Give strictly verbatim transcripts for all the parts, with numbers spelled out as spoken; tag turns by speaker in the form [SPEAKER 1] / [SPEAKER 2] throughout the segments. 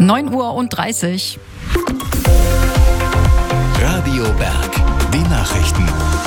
[SPEAKER 1] neun Uhr und dreißig.
[SPEAKER 2] Radio Berg, die Nachrichten.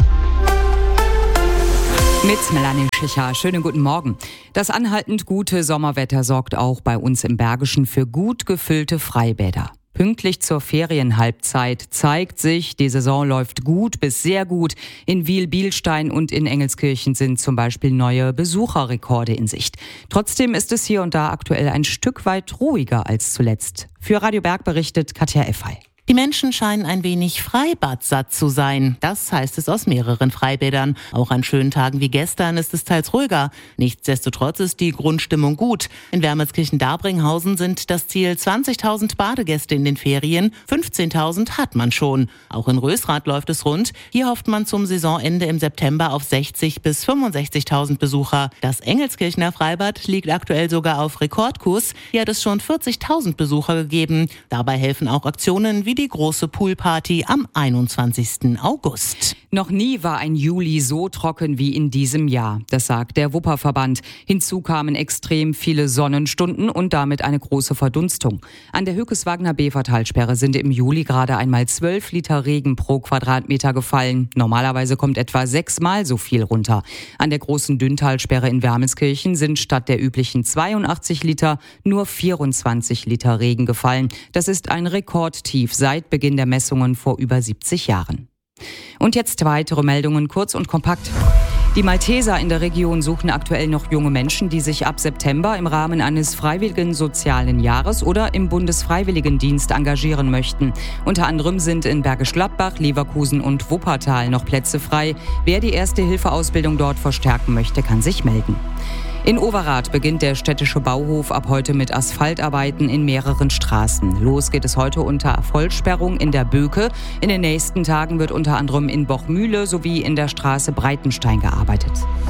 [SPEAKER 3] Mit Melanie Schicher. Schönen guten Morgen. Das anhaltend gute Sommerwetter sorgt auch bei uns im Bergischen für gut gefüllte Freibäder. Pünktlich zur Ferienhalbzeit zeigt sich, die Saison läuft gut bis sehr gut. In Wiel-Bielstein und in Engelskirchen sind zum Beispiel neue Besucherrekorde in Sicht. Trotzdem ist es hier und da aktuell ein Stück weit ruhiger als zuletzt. Für Radio Berg berichtet Katja Effay.
[SPEAKER 4] Die Menschen scheinen ein wenig freibadsatt zu sein. Das heißt es aus mehreren Freibädern. Auch an schönen Tagen wie gestern ist es teils ruhiger. Nichtsdestotrotz ist die Grundstimmung gut. In Wermelskirchen-Dabringhausen sind das Ziel zwanzigtausend Badegäste in den Ferien. fünfzehntausend hat man schon. Auch in Rösrath läuft es rund. Hier hofft man zum Saisonende im September auf sechzig bis fünfundsechzigtausend Besucher. Das Engelskirchener Freibad liegt aktuell sogar auf Rekordkurs. Hier hat es schon vierzigtausend Besucher gegeben. Dabei helfen auch Aktionen wie die große Poolparty am einundzwanzigsten August.
[SPEAKER 3] Noch nie war ein Juli so trocken wie in diesem Jahr, das sagt der Wupperverband. Hinzu kamen extrem viele Sonnenstunden und damit eine große Verdunstung. An der Hückeswagener-Bever-Talsperre sind im Juli gerade einmal zwölf Liter Regen pro Quadratmeter gefallen. Normalerweise kommt etwa sechsmal so viel runter. An der großen Dünntalsperre in Wermelskirchen sind statt der üblichen zweiundachtzig Liter nur vierundzwanzig Liter Regen gefallen. Das ist ein Rekordtief seit Beginn der Messungen vor über siebzig Jahren. Und jetzt weitere Meldungen, kurz und kompakt. Die Malteser in der Region suchen aktuell noch junge Menschen, die sich ab September im Rahmen eines freiwilligen sozialen Jahres oder im Bundesfreiwilligendienst engagieren möchten. Unter anderem sind in Bergisch Gladbach, Leverkusen und Wuppertal noch Plätze frei. Wer die Erste-Hilfe-Ausbildung dort verstärken möchte, kann sich melden. In Overath beginnt der städtische Bauhof ab heute mit Asphaltarbeiten in mehreren Straßen. Los geht es heute unter Vollsperrung in der Böke. In den nächsten Tagen wird unter anderem in Bochmühle sowie in der Straße Breitenstein gearbeitet.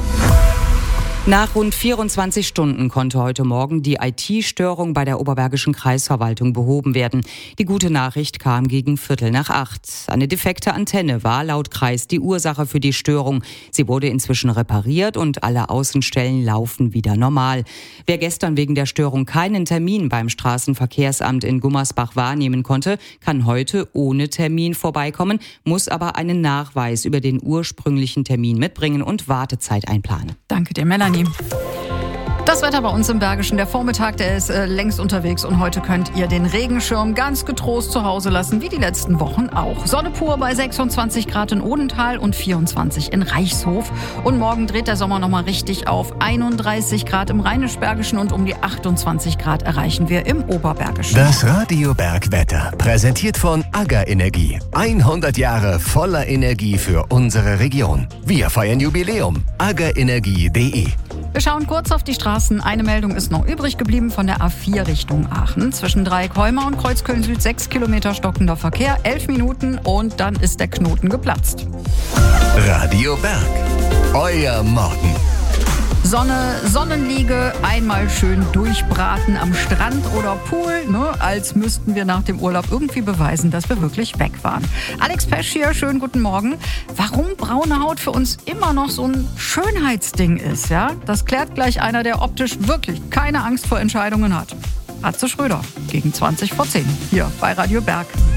[SPEAKER 3] Nach rund vierundzwanzig Stunden konnte heute Morgen die I T-Störung bei der Oberbergischen Kreisverwaltung behoben werden. Die gute Nachricht kam gegen Viertel nach acht. Eine defekte Antenne war laut Kreis die Ursache für die Störung. Sie wurde inzwischen repariert und alle Außenstellen laufen wieder normal. Wer gestern wegen der Störung keinen Termin beim Straßenverkehrsamt in Gummersbach wahrnehmen konnte, kann heute ohne Termin vorbeikommen, muss aber einen Nachweis über den ursprünglichen Termin mitbringen und Wartezeit einplanen.
[SPEAKER 1] Danke dir, Melanie. Das Wetter bei uns im Bergischen, der Vormittag, der ist äh, längst unterwegs und heute könnt ihr den Regenschirm ganz getrost zu Hause lassen, wie die letzten Wochen auch. Sonne pur bei sechsundzwanzig Grad in Odenthal und vierundzwanzig in Reichshof. Und morgen dreht der Sommer nochmal richtig auf. einunddreißig Grad im Rheinisch-Bergischen und um die achtundzwanzig Grad erreichen wir im Oberbergischen.
[SPEAKER 2] Das Radio Berg Wetter, präsentiert von AGA Energie. hundert Jahre voller Energie für unsere Region. Wir feiern Jubiläum. aga energie punkt de.
[SPEAKER 1] Wir schauen kurz auf die Straßen. Eine Meldung ist noch übrig geblieben von der A vier Richtung Aachen. Zwischen Dreieckholmer und Kreuzköln Süd sechs Kilometer stockender Verkehr, elf Minuten und dann ist der Knoten geplatzt.
[SPEAKER 2] Radio Berg, euer Morgen.
[SPEAKER 1] Sonne, Sonnenliege, einmal schön durchbraten am Strand oder Pool, ne? Als müssten wir nach dem Urlaub irgendwie beweisen, dass wir wirklich weg waren. Alex Pesch hier, schönen guten Morgen. Warum braune Haut für uns immer noch so ein Schönheitsding ist, ja? Das klärt gleich einer, der optisch wirklich keine Angst vor Entscheidungen hat. Atze Schröder, gegen zwanzig vor zehn, hier bei Radio Berg.